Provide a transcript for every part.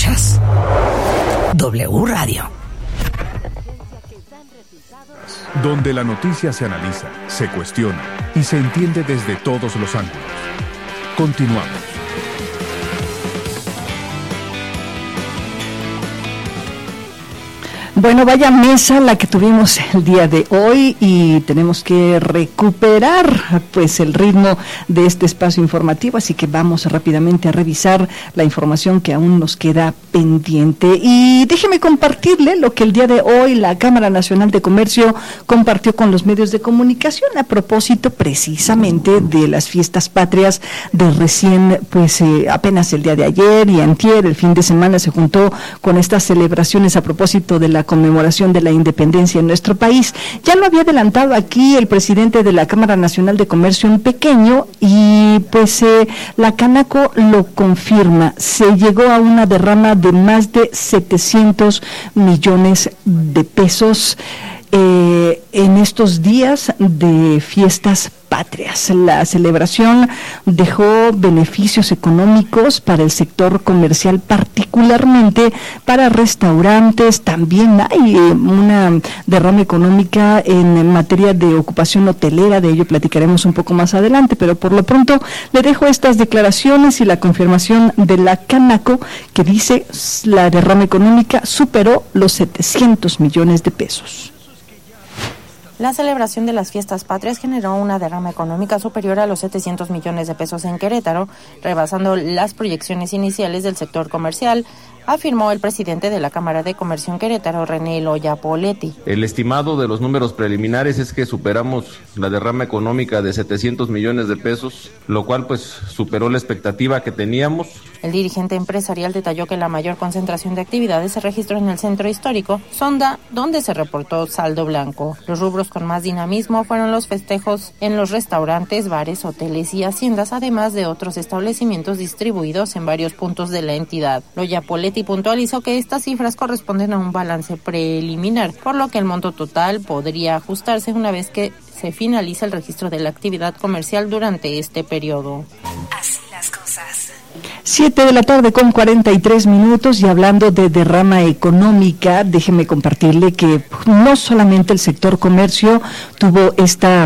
Escuchas W Radio. Donde la noticia se analiza, se cuestiona y se entiende desde todos los ángulos. Continuamos. Bueno, vaya mesa la que tuvimos el día de hoy y tenemos que recuperar pues el ritmo de este espacio informativo, así que vamos rápidamente a revisar la información que aún nos queda pendiente. Y déjeme compartirle lo que el día de hoy la Cámara Nacional de Comercio compartió con los medios de comunicación a propósito precisamente de las fiestas patrias de recién, pues apenas el día de ayer y antier, el fin de semana se juntó con estas celebraciones a propósito de la conmemoración de la independencia en nuestro país. Ya lo había adelantado aquí el presidente de la Cámara Nacional de Comercio en pequeño y pues la Canaco lo confirma. Se llegó a una derrama de más de 700 millones de pesos en estos días de fiestas patrias. La celebración dejó beneficios económicos para el sector comercial, particularmente para restaurantes. También hay una derrama económica en materia de ocupación hotelera, de ello platicaremos un poco más adelante, pero por lo pronto le dejo estas declaraciones y la confirmación de la Canaco que dice la derrama económica superó los 700 millones de pesos. La celebración de las fiestas patrias generó una derrama económica superior a los 700 millones de pesos en Querétaro, rebasando las proyecciones iniciales del sector comercial, afirmó el presidente de la Cámara de Comercio en Querétaro, René Loya Poletti. El estimado de los números preliminares es que superamos la derrama económica de 700 millones de pesos, lo cual pues superó la expectativa que teníamos. El dirigente empresarial detalló que la mayor concentración de actividades se registró en el centro histórico, Sonda, donde se reportó saldo blanco. Los rubros con más dinamismo fueron los festejos en los restaurantes, bares, hoteles y haciendas, además de otros establecimientos distribuidos en varios puntos de la entidad. Loya Poletti puntualizó que estas cifras corresponden a un balance preliminar, por lo que el monto total podría ajustarse una vez que se finalice el registro de la actividad comercial durante este periodo. Así las cosas. 7:43 y hablando de derrama económica, déjeme compartirle que no solamente el sector comercio tuvo esta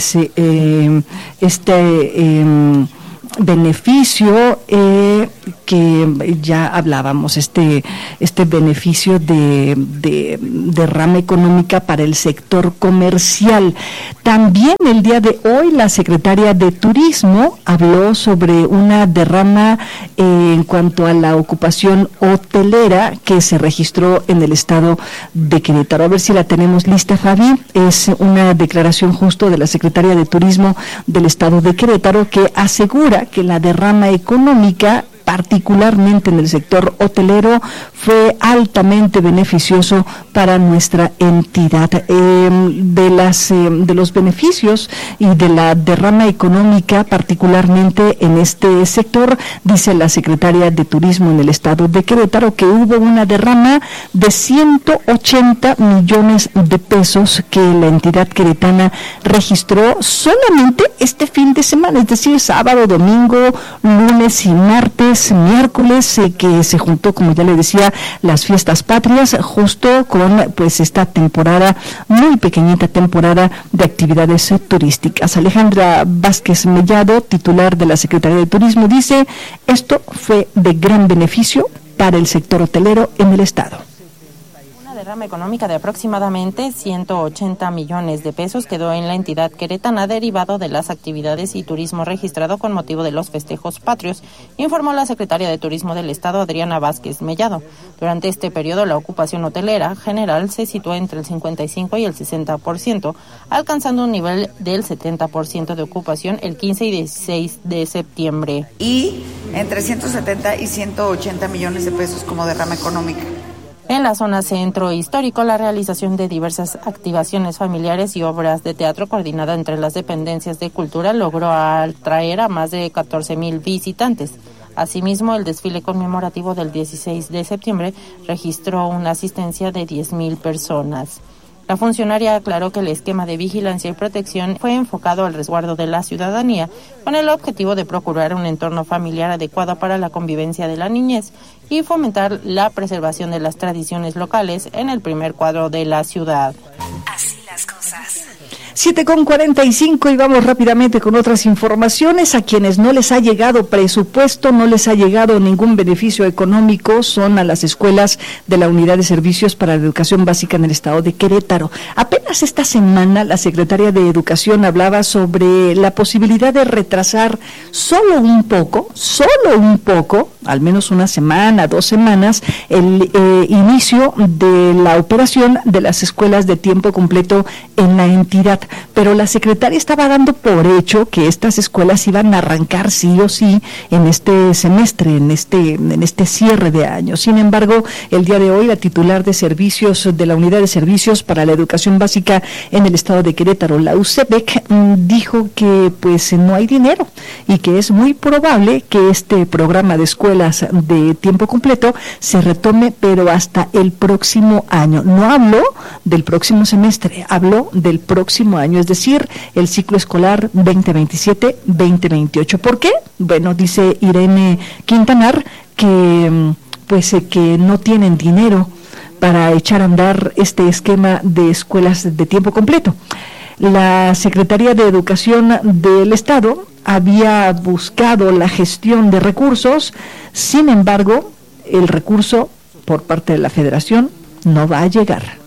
beneficio que ya hablábamos, este beneficio de derrama económica para el sector comercial. También el día de hoy la secretaria de Turismo habló sobre una derrama en cuanto a la ocupación hotelera que se registró en el estado de Querétaro. A ver si la tenemos lista, Fabi. Es una declaración justo de la secretaria de Turismo del estado de Querétaro que asegura que la derrama económica, particularmente en el sector hotelero, fue altamente beneficioso para nuestra entidad. De los beneficios y de la derrama económica, particularmente en este sector, dice la secretaria de Turismo en el estado de Querétaro que hubo una derrama de 180 millones de pesos que la entidad queretana registró solamente este fin de semana, es decir, sábado, domingo, lunes y martes, miércoles, que se juntó, como ya le decía, las fiestas patrias, justo con pues esta temporada, muy pequeñita temporada de actividades turísticas. Alejandra Vázquez Mellado, titular de la Secretaría de Turismo, dice: esto fue de gran beneficio para el sector hotelero en el estado. Derrama económica de aproximadamente 180 millones de pesos quedó en la entidad queretana derivado de las actividades y turismo registrado con motivo de los festejos patrios, informó la secretaria de Turismo del Estado, Adriana Vázquez Mellado. Durante este periodo, la ocupación hotelera general se situó entre el 55 y el 60%, alcanzando un nivel del 70% de ocupación el 15 y 16 de septiembre. Y entre 170 y 180 millones de pesos como derrama económica. En la zona centro histórico, la realización de diversas activaciones familiares y obras de teatro coordinada entre las dependencias de cultura logró atraer a más de 14,000 visitantes. Asimismo, el desfile conmemorativo del 16 de septiembre registró una asistencia de 10,000 personas. La funcionaria aclaró que el esquema de vigilancia y protección fue enfocado al resguardo de la ciudadanía, con el objetivo de procurar un entorno familiar adecuado para la convivencia de la niñez y fomentar la preservación de las tradiciones locales en el primer cuadro de la ciudad. Así las cosas. 7:45 y vamos rápidamente con otras informaciones. A quienes no les ha llegado presupuesto, no les ha llegado ningún beneficio económico, son a las escuelas de la Unidad de Servicios para la Educación Básica en el estado de Querétaro. Apenas esta semana la secretaria de Educación hablaba sobre la posibilidad de retrasar solo un poco, al menos una semana, 2 semanas, el inicio de la operación de las escuelas de tiempo completo en la entidad. Pero la secretaria estaba dando por hecho que estas escuelas iban a arrancar sí o sí en este semestre, en este cierre de año. Sin embargo, el día de hoy la titular de servicios de la Unidad de Servicios para la Educación Básica en el estado de Querétaro, la UCEBEC, dijo que pues no hay dinero y que es muy probable que este programa de escuelas de tiempo completo se retome, pero hasta el próximo año. No habló del próximo semestre, habló del próximo año, es decir, el ciclo escolar 2027-2028. ¿Por qué? Bueno, dice Irene Quintanar que que no tienen dinero para echar a andar este esquema de escuelas de tiempo completo. La Secretaría de Educación del Estado había buscado la gestión de recursos, sin embargo, el recurso por parte de la Federación no va a llegar.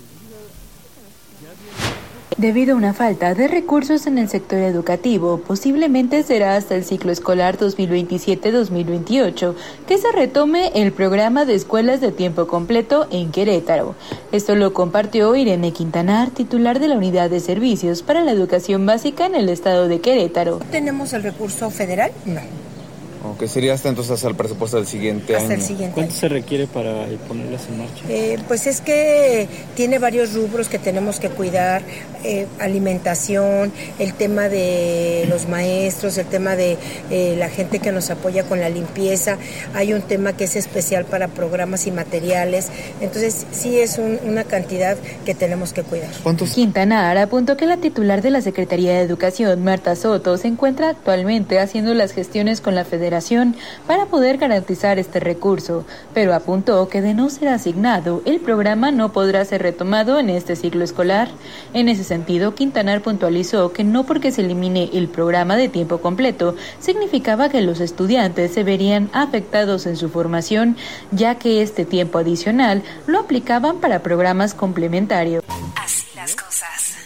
Debido a una falta de recursos en el sector educativo, posiblemente será hasta el ciclo escolar 2027-2028 que se retome el programa de escuelas de tiempo completo en Querétaro. Esto lo compartió Irene Quintanar, titular de la Unidad de Servicios para la Educación Básica en el estado de Querétaro. ¿Tenemos el recurso federal? No. Aunque sería hasta entonces al presupuesto del siguiente año. ¿Cuánto se requiere para ponerlas en marcha? Pues es que tiene varios rubros que tenemos que cuidar, alimentación, el tema de los maestros, el tema de la gente que nos apoya con la limpieza, hay un tema que es especial para programas y materiales, entonces sí es una cantidad que tenemos que cuidar. Quintanar apuntó que la titular de la Secretaría de Educación, Marta Soto, se encuentra actualmente haciendo las gestiones con la Federación para poder garantizar este recurso, pero apuntó que de no ser asignado, el programa no podrá ser retomado en este ciclo escolar. En ese sentido, Quintanar puntualizó que no porque se elimine el programa de tiempo completo significaba que los estudiantes se verían afectados en su formación, ya que este tiempo adicional lo aplicaban para programas complementarios. Así las cosas.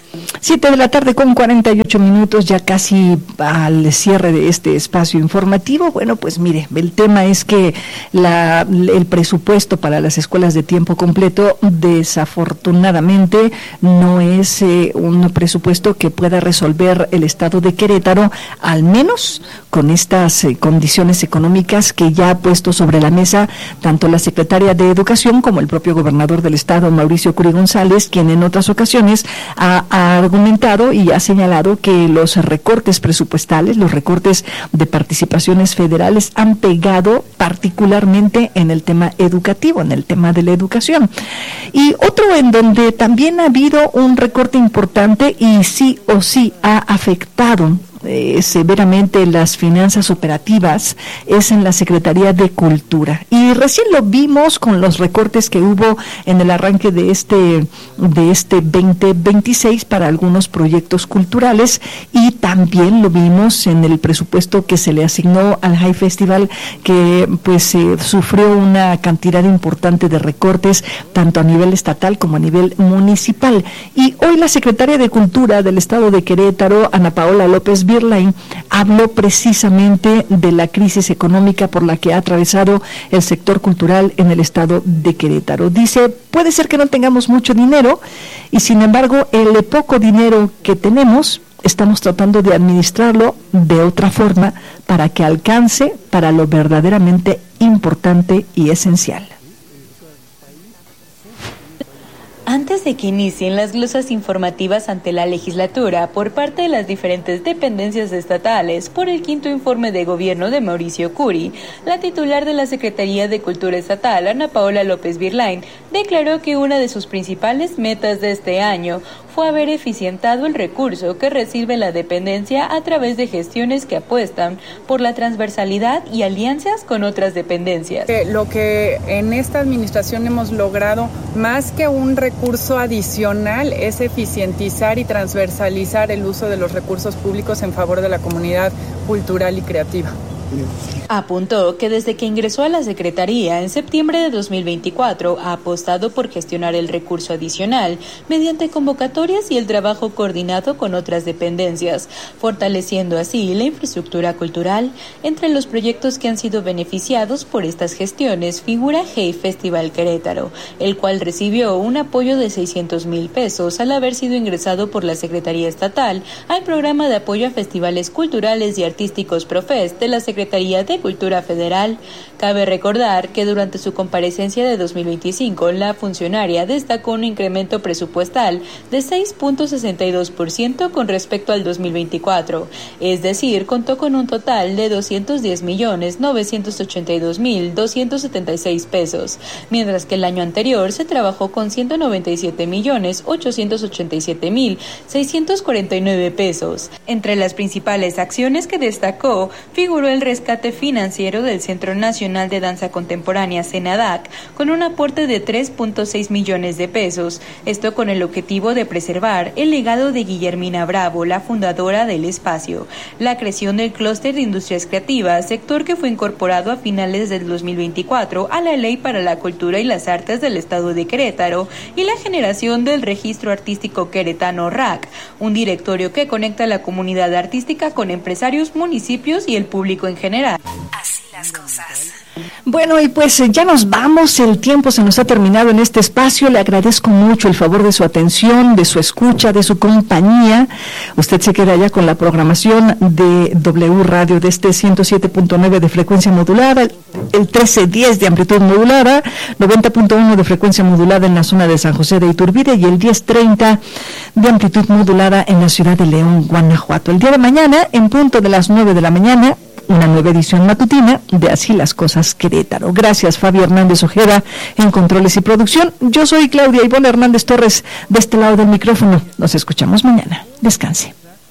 7:48 p.m, ya casi al cierre de este espacio informativo. Bueno, pues mire, el tema es que el presupuesto para las escuelas de tiempo completo desafortunadamente no es un presupuesto que pueda resolver el estado de Querétaro, al menos con estas condiciones económicas que ya ha puesto sobre la mesa tanto la secretaria de Educación como el propio gobernador del estado, Mauricio Curi González, quien en otras ocasiones ha argumentado y ha señalado que los recortes presupuestales, los recortes de participaciones federales han pegado particularmente en el tema educativo, en el tema de la educación. Y otro en donde también ha habido un recorte importante y sí o sí ha afectado severamente las finanzas operativas es en la Secretaría de Cultura, y recién lo vimos con los recortes que hubo en el arranque de este 2026 para algunos proyectos culturales, y también lo vimos en el presupuesto que se le asignó al High Festival, que pues sufrió una cantidad importante de recortes tanto a nivel estatal como a nivel municipal. Y hoy la Secretaria de Cultura del estado de Querétaro, Ana Paola López Birlain, habló precisamente de la crisis económica por la que ha atravesado el sector cultural en el estado de Querétaro. Dice, puede ser que no tengamos mucho dinero y sin embargo el poco dinero que tenemos estamos tratando de administrarlo de otra forma para que alcance para lo verdaderamente importante y esencial. Ante antes de que inicien las glosas informativas ante la legislatura por parte de las diferentes dependencias estatales por el quinto informe de gobierno de Mauricio Curi, la titular de la Secretaría de Cultura Estatal, Ana Paola López Virlain, declaró que una de sus principales metas de este año fue haber eficientado el recurso que recibe la dependencia a través de gestiones que apuestan por la transversalidad y alianzas con otras dependencias. Lo que en esta administración hemos logrado, más que un recurso adicional, es eficientizar y transversalizar el uso de los recursos públicos en favor de la comunidad cultural y creativa. Apuntó que desde que ingresó a la Secretaría en septiembre de 2024 ha apostado por gestionar el recurso adicional mediante convocatorias y el trabajo coordinado con otras dependencias, fortaleciendo así la infraestructura cultural. Entre los proyectos que han sido beneficiados por estas gestiones figura Hey Festival Querétaro, el cual recibió un apoyo de 600,000 pesos al haber sido ingresado por la Secretaría Estatal al programa de apoyo a festivales culturales y artísticos Profes de la Secretaría de Cultura Federal. Cabe recordar que durante su comparecencia de 2025, la funcionaria destacó un incremento presupuestal de 6.62% con respecto al 2024, es decir, contó con un total de 210,982,276 pesos, mientras que el año anterior se trabajó con 197,887,649 pesos. Entre las principales acciones que destacó figuró el rescate financiero del Centro Nacional de Danza Contemporánea CENADAC con un aporte de 3.6 millones de pesos, esto con el objetivo de preservar el legado de Guillermina Bravo, la fundadora del espacio, la creación del clúster de industrias creativas, sector que fue incorporado a finales del 2024 a la Ley para la Cultura y las Artes del Estado de Querétaro, y la generación del Registro Artístico Queretano RAC, un directorio que conecta a la comunidad artística con empresarios, municipios y el público en general. Así las cosas. Bueno, y pues ya nos vamos, el tiempo se nos ha terminado en este espacio. Le agradezco mucho el favor de su atención, de su escucha, de su compañía. Usted se queda ya con la programación de W Radio de este 107.9 de frecuencia modulada, el 1310 de amplitud modulada, 90.1 de frecuencia modulada en la zona de San José de Iturbide y el 1030 de amplitud modulada en la ciudad de León, Guanajuato. El día de mañana, en punto de las 9 de la mañana, una nueva edición matutina de Así las Cosas Querétaro. Gracias, Fabio Hernández Ojeda, en controles y producción. Yo soy Claudia Ivonne Hernández Torres, de este lado del micrófono. Nos escuchamos mañana. Descanse.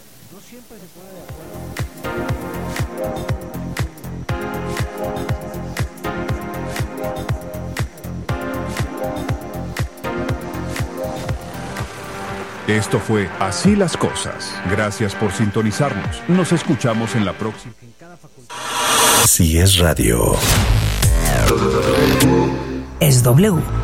Esto fue Así las Cosas. Gracias por sintonizarnos. Nos escuchamos en la próxima. Si es radio. Es W.